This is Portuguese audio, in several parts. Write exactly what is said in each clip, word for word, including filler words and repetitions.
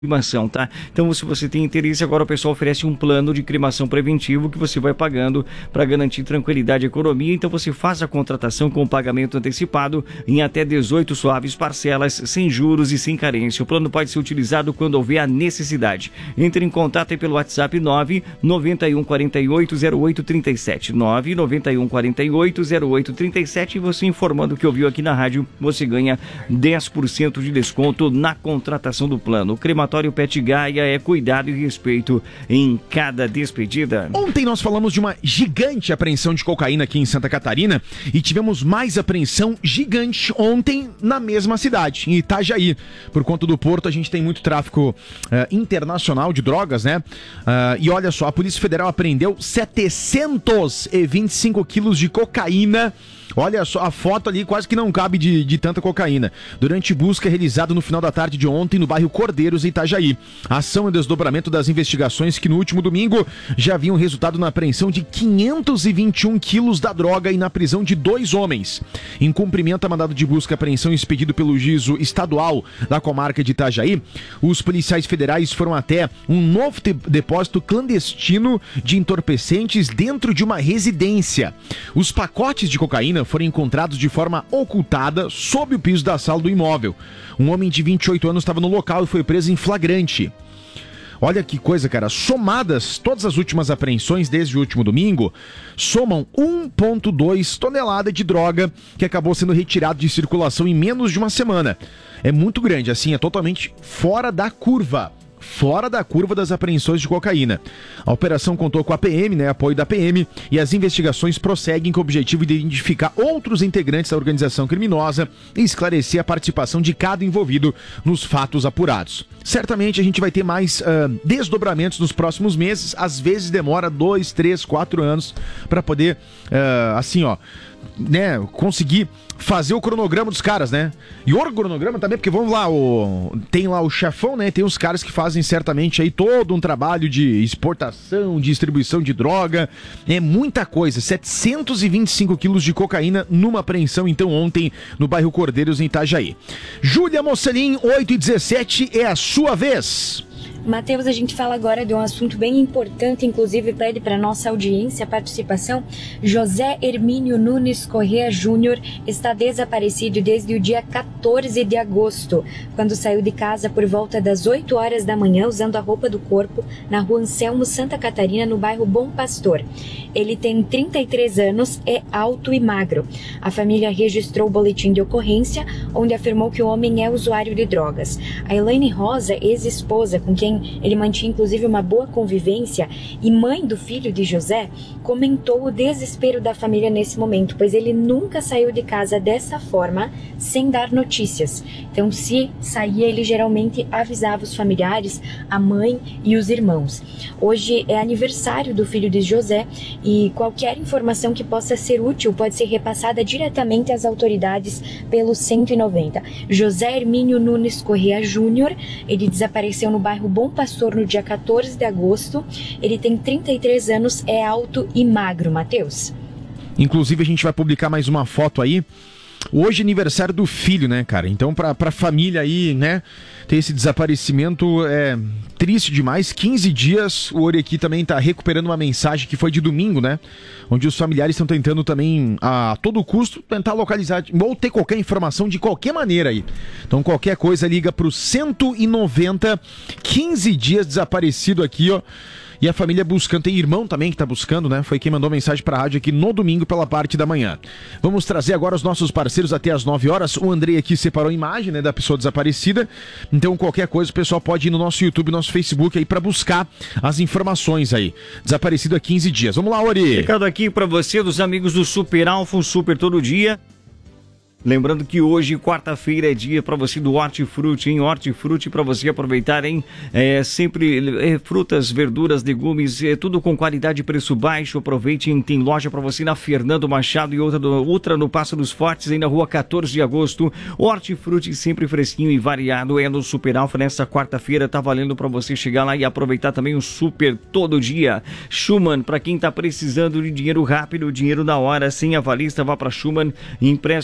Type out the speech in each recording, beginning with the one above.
cremação, tá? Então, se você tem interesse, agora o pessoal oferece um plano de cremação preventivo que você vai pagando para garantir tranquilidade e economia. Então, você faz a contratação com pagamento antecipado em até dezoito suaves parcelas, sem juros e sem carência. O plano pode ser utilizado quando houver a necessidade. Entre em contato aí pelo WhatsApp nove nove um quatro oito zero oito três sete, nove nove um quatro oito zero oito três sete, e você informando que ouviu aqui na rádio, você ganha dez por cento de desconto na contratação do plano. O crematório Pet Gaia é cuidado e respeito em cada despedida. Ontem nós falamos de uma gigante apreensão de cocaína aqui em Santa Catarina e tivemos mais apreensão gigante ontem na mesma cidade, em Itajaí. Por conta do porto, a gente tem muito tráfico uh, internacional de drogas, né? Uh, e olha só, a Polícia Federal apreendeu setecentos e vinte e cinco quilos de cocaína. Olha só, a foto ali quase que não cabe de, de tanta cocaína. Durante busca realizada no final da tarde de ontem no bairro Cordeiros, em Itajaí. A ação é desdobramento das investigações que no último domingo já haviam resultado na apreensão de quinhentos e vinte e um quilos da droga e na prisão de dois homens. Em cumprimento a mandado de busca e apreensão expedido pelo juízo estadual da comarca de Itajaí, os policiais federais foram até um novo te- depósito clandestino de entorpecentes dentro de uma residência. Os pacotes de cocaína foram encontrados de forma ocultada sob o piso da sala do imóvel. Um homem de vinte e oito anos estava no local e foi preso em flagrante. Olha que coisa, cara. Somadas, todas as últimas apreensões desde o último domingo somam um vírgula dois tonelada de droga que acabou sendo retirado de circulação em menos de uma semana. É muito grande, assim, é totalmente fora da curva. Fora da curva das apreensões de cocaína. A operação contou com a P M, né, apoio da P M, e as investigações prosseguem com o objetivo de identificar outros integrantes da organização criminosa e esclarecer a participação de cada envolvido nos fatos apurados. Certamente a gente vai ter mais uh, desdobramentos nos próximos meses, às vezes demora dois, três, quatro anos para poder, uh, assim, ó, né, conseguir fazer o cronograma dos caras, né? E o cronograma também, porque vamos lá, o... tem lá o chefão, né? Tem os caras que fazem certamente aí todo um trabalho de exportação, distribuição de droga. É muita coisa. setecentos e vinte e cinco quilos de cocaína numa apreensão, então, ontem, no bairro Cordeiros, em Itajaí. Júlia Mocelin, oito e dezessete, é a sua vez. Matheus, a gente fala agora de um assunto bem importante, inclusive pede para nossa audiência a participação. José Hermínio Nunes Corrêa Júnior está desaparecido desde o dia quatorze de agosto, quando saiu de casa por volta das oito horas da manhã usando a roupa do corpo na rua Anselmo, Santa Catarina, no bairro Bom Pastor. Ele tem trinta e três anos, é alto e magro. A família registrou o boletim de ocorrência, onde afirmou que o homem é usuário de drogas. A Elaine Rosa, ex-esposa, com quem ele mantinha inclusive uma boa convivência e mãe do filho de José, comentou o desespero da família nesse momento, pois ele nunca saiu de casa dessa forma sem dar notícias. Então, se saía, ele geralmente avisava os familiares, a mãe e os irmãos. Hoje é aniversário do filho de José e qualquer informação que possa ser útil pode ser repassada diretamente às autoridades pelo cento e noventa. José Hermínio Nunes Corrêa Júnior, ele desapareceu no bairro Bom Pastor no dia quatorze de agosto. Ele tem trinta e três anos, é alto e magro, Matheus. Inclusive a gente vai publicar mais uma foto aí. Hoje é aniversário do filho, né, cara? Então pra, pra família aí, né, ter esse desaparecimento é triste demais. quinze dias, o Ori aqui também tá recuperando uma mensagem que foi de domingo, né? Onde os familiares estão tentando também, a todo custo, tentar localizar ou ter qualquer informação de qualquer maneira aí. Então qualquer coisa liga pro cento e noventa, quinze dias desaparecido aqui, ó. E a família buscando, tem irmão também que tá buscando, né? Foi quem mandou mensagem pra rádio aqui no domingo pela parte da manhã. Vamos trazer agora os nossos parceiros até as nove horas. O Andrei aqui separou a imagem, né, da pessoa desaparecida. Então qualquer coisa o pessoal pode ir no nosso YouTube, nosso Facebook aí pra buscar as informações aí. Desaparecido há quinze dias. Vamos lá, Ori. Recado aqui pra você dos amigos do Super Alfa, um Super todo dia. Lembrando que hoje, quarta-feira, é dia para você do Hortifruti, hein? Hortifruti para você aproveitar, hein? É, sempre é, frutas, verduras, legumes, é, tudo com qualidade e preço baixo. Aproveite, hein? Tem loja para você na Fernando Machado e outra, do, outra no Passo dos Fortes, aí na rua quatorze de agosto. Hortifruti sempre fresquinho e variado, é no Super Alfa. Nessa quarta-feira tá valendo para você chegar lá e aproveitar também o Super todo dia. Schumann, para quem tá precisando de dinheiro rápido, dinheiro na hora, sem avalista, vá para Schumann, empréstimo pessoal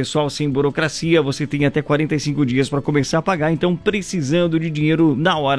pessoal, sem burocracia, você tem até quarenta e cinco dias para começar a pagar, então precisando de dinheiro na hora.